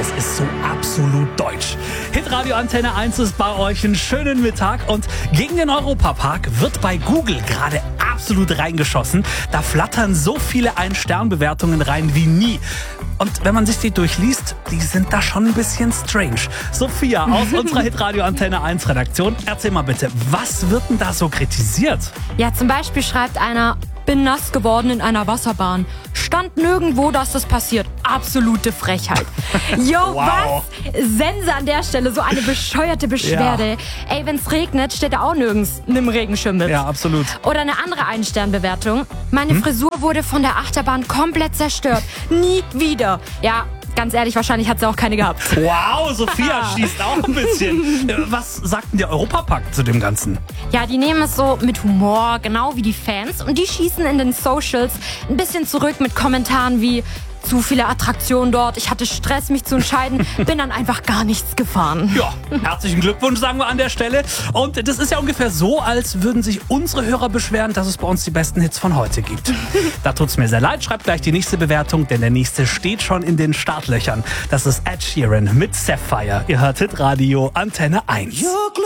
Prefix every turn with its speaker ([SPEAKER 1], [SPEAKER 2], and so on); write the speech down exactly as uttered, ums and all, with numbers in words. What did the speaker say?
[SPEAKER 1] das ist so absolut deutsch. Hitradio Antenne eins ist bei euch, einen schönen Mittag. Und gegen den Europapark wird bei Google gerade absolut reingeschossen. Da flattern so viele Ein-Stern-Bewertungen rein wie nie. Und wenn man sich die durchliest, die sind da schon ein bisschen strange. Sophia aus unserer Hitradio Antenne eins Redaktion, erzähl mal bitte, was wird denn da so kritisiert?
[SPEAKER 2] Ja, zum Beispiel schreibt einer, bin nass geworden in einer Wasserbahn. Stand nirgendwo, dass das passiert. Absolute Frechheit. Jo,
[SPEAKER 1] Wow.
[SPEAKER 2] was? Sense an der Stelle, so eine bescheuerte Beschwerde.
[SPEAKER 1] Ja.
[SPEAKER 2] Ey, wenn's regnet, steht da auch nirgends nimm Regenschirm mit.
[SPEAKER 1] Ja, absolut.
[SPEAKER 2] Oder eine andere Ein-Stern-Bewertung. Meine hm? Frisur wurde von der Achterbahn komplett zerstört. Nie wieder. Ja, ganz ehrlich, wahrscheinlich hat sie auch keine gehabt.
[SPEAKER 1] Wow, Sophia schießt auch ein bisschen. Was sagt denn der Europapark zu dem Ganzen?
[SPEAKER 2] Ja, die nehmen es so mit Humor, genau wie die Fans. Und die schießen in den Socials ein bisschen zurück mit Kommentaren wie zu viele Attraktionen dort, ich hatte Stress, mich zu entscheiden, bin dann einfach gar nichts gefahren.
[SPEAKER 1] Ja, herzlichen Glückwunsch, sagen wir an der Stelle. Und das ist ja ungefähr so, als würden sich unsere Hörer beschweren, dass es bei uns die besten Hits von heute gibt. Da tut's mir sehr leid, schreibt gleich die nächste Bewertung, denn der nächste steht schon in den Startlöchern. Das ist Ed Sheeran mit Sapphire. Ihr hört Hitradio Antenne eins.